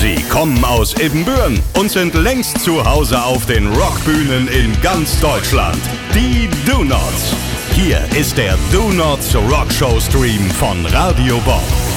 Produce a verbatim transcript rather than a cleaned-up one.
Sie kommen aus Ibbenbüren und sind längst zu Hause auf den Rockbühnen in ganz Deutschland. Die Do-Nots. Hier ist der Do-Nots Rockshow Stream von Radio Bob.